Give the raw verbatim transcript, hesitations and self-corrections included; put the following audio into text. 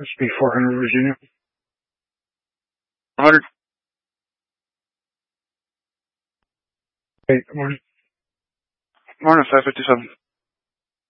S B four hundred, Virginia. one hundred. Hey, good morning. Morning, five fifty-seven.